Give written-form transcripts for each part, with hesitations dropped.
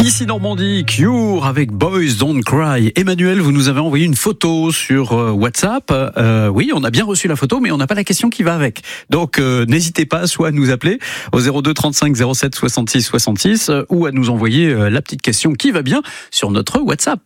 Ici Normandie, Cure avec Boys Don't Cry. Emmanuel, vous nous avez envoyé une photo sur WhatsApp. Oui, on a bien reçu la photo, mais on n'a pas la question qui va avec. Donc n'hésitez pas soit à nous appeler au 02 35 07 66 66 ou à nous envoyer la petite question qui va bien sur notre WhatsApp.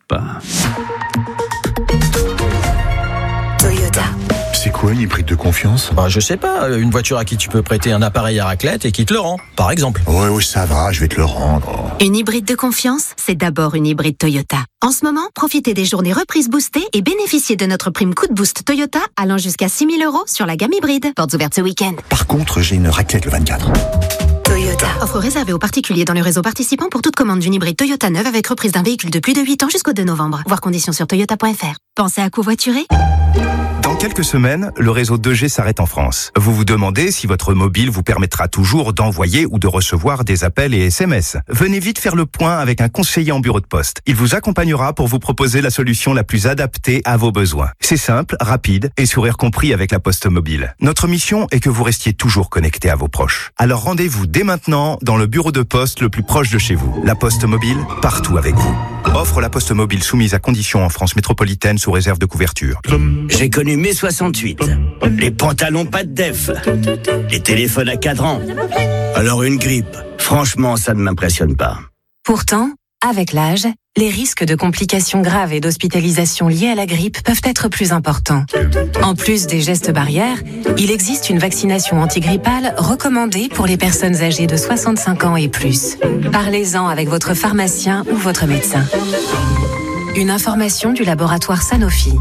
Toyota. C'est quoi une hybride de confiance ? Je sais pas, une voiture à qui tu peux prêter un appareil à raclette et qui te le rend, par exemple. Ouais, ça va, je vais te le rendre. Une hybride de confiance, c'est d'abord une hybride Toyota. En ce moment, profitez des journées reprises boostées et bénéficiez de notre prime coup de boost Toyota allant jusqu'à 6 000 € sur la gamme hybride. Portes ouvertes ce week-end. Par contre, j'ai une raclette le 24. Toyota. Offre réservée aux particuliers dans le réseau participant pour toute commande d'une hybride Toyota neuve avec reprise d'un véhicule de plus de 8 ans jusqu'au 2 novembre. Voir conditions sur toyota.fr. Pensez à covoiturer ? Dans quelques semaines, le réseau 2G s'arrête en France. Vous vous demandez si votre mobile vous permettra toujours d'envoyer ou de recevoir des appels et SMS. Venez vite faire le point avec un conseiller en bureau de poste. Il vous accompagnera pour vous proposer la solution la plus adaptée à vos besoins. C'est simple, rapide et sourire compris avec la Poste Mobile. Notre mission est que vous restiez toujours connecté à vos proches. Alors rendez-vous dès maintenant dans le bureau de poste le plus proche de chez vous. La Poste Mobile, partout avec vous. Offre la Poste Mobile soumise à conditions en France métropolitaine sous réserve de couverture. J'ai connu mai 68, les pantalons pas de def, les téléphones à cadran. Alors une grippe, franchement, ça ne m'impressionne pas. Pourtant, avec l'âge, les risques de complications graves et d'hospitalisation liées à la grippe peuvent être plus importants. En plus des gestes barrières, il existe une vaccination antigrippale recommandée pour les personnes âgées de 65 ans et plus. Parlez-en avec votre pharmacien ou votre médecin. Une information du laboratoire Sanofi.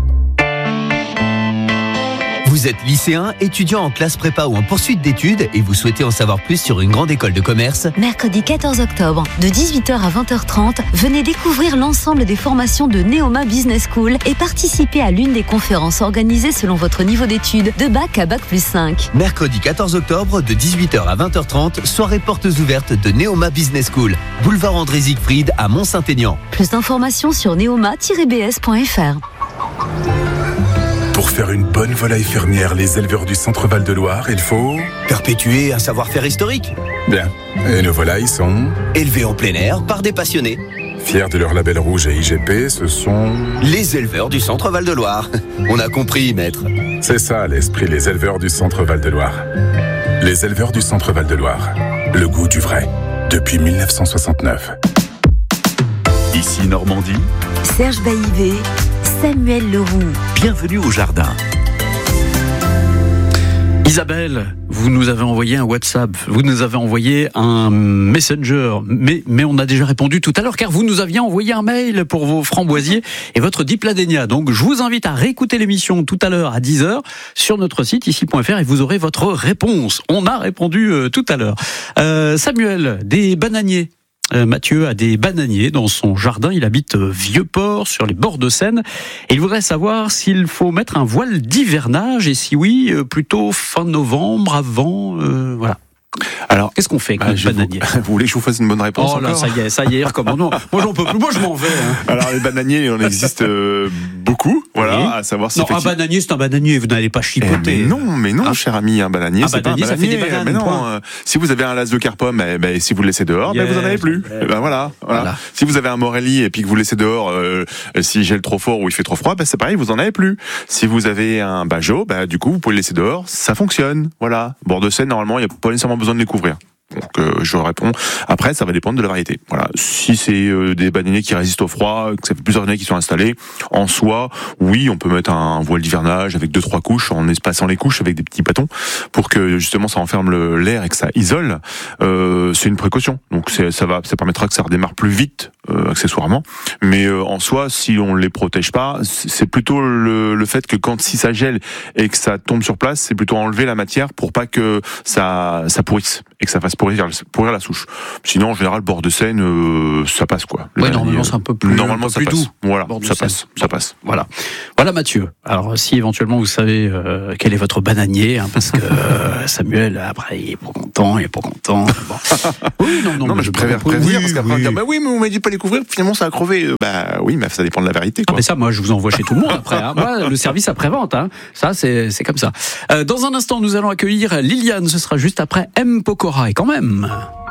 Vous êtes lycéen, étudiant en classe prépa ou en poursuite d'études et vous souhaitez en savoir plus sur une grande école de commerce ? Mercredi 14 octobre, de 18h à 20h30, venez découvrir l'ensemble des formations de Neoma Business School et participer à l'une des conférences organisées selon votre niveau d'études, de bac à bac plus 5. Mercredi 14 octobre, de 18h à 20h30, soirée portes ouvertes de Neoma Business School, boulevard André Siegfried à Mont-Saint-Aignan. Plus d'informations sur neoma-bs.fr. Pour faire une bonne volaille fermière, les éleveurs du Centre Val-de-Loire, il faut... Perpétuer un savoir-faire historique. Bien. Et nos volailles sont... Élevés en plein air par des passionnés. Fiers de leur label rouge et IGP, ce sont... Les éleveurs du Centre Val-de-Loire. On a compris, maître. C'est ça l'esprit, les éleveurs du Centre Val-de-Loire. Les éleveurs du Centre Val-de-Loire. Le goût du vrai. Depuis 1969. Ici Normandie. Serge Baïvé, Samuel Leroux. Bienvenue au jardin. Isabelle, vous nous avez envoyé un WhatsApp, vous nous avez envoyé un Messenger, mais on a déjà répondu tout à l'heure car vous nous aviez envoyé un mail pour vos framboisiers et votre dipladénia. Donc je vous invite à réécouter l'émission tout à l'heure à 10h sur notre site ici.fr et vous aurez votre réponse. On a répondu tout à l'heure. Samuel, des bananiers. Mathieu a des bananiers dans son jardin. Il habite Vieux-Port, sur les bords de Seine. Et il voudrait savoir s'il faut mettre un voile d'hivernage et si oui, plutôt fin novembre, avant, voilà. Alors, qu'est-ce qu'on fait avec le bananier ? Vous voulez que je vous fasse une bonne réponse? Oh là, ça y est, recommande. Moi, j'en peux plus. Moi, je m'en vais. Alors, les bananiers, il en existe beaucoup. Voilà, oui. À savoir si. Non, un bananier, c'est un bananier. Vous n'allez pas chipoter. Mais non, cher ami, un bananier, c'est pas un bananier. Ça fait des bananes. Mais non, si vous avez un las de carpome, si vous le laissez dehors, vous n'en avez plus. Voilà. Si vous avez un morelli et puis que vous le laissez dehors, s'il gèle trop fort ou il fait trop froid, c'est pareil, vous en avez plus. Si vous avez un bajot, du coup, vous pouvez le laisser dehors, ça fonctionne. Voilà. Bord de Seine, normalement, il n'y a pas nécessairement besoin de les couvrir. Donc je réponds. Après, ça va dépendre de la variété. Voilà. Si c'est des bananiers qui résistent au froid, que ça fait plusieurs années qu'ils sont installés, en soi, oui, on peut mettre un voile d'hivernage avec 2-3 couches, en espaçant les couches avec des petits bâtons, pour que justement ça enferme l'air et que ça isole. C'est une précaution. Donc ça permettra que ça redémarre plus vite, accessoirement. Mais en soi, si on les protège pas, c'est plutôt le fait que si ça gèle et que ça tombe sur place, c'est plutôt enlever la matière pour pas que ça pourrisse et que ça fasse pourrir la souche. Sinon, en général, bord de Seine, ça passe, quoi. Ouais, normalement, c'est un peu plus, normalement, ça passe. doux. Voilà, ça passe. Voilà, Mathieu. Alors, si éventuellement vous savez quel est votre bananier, parce que Samuel, après, il est pas content. Bon. Oui, non, mais je préviens, parce qu'après, on va dire, oui, mais on m'a dit de pas les couvrir, finalement, ça a crevé. Oui, mais ça dépend de la vérité, quoi. Mais ça, moi, je vous envoie chez tout le monde après. Moi, le service après-vente, ça, c'est comme ça. Dans un instant, nous allons accueillir Liliane. Ce sera juste après M. Pokora. Et quand même.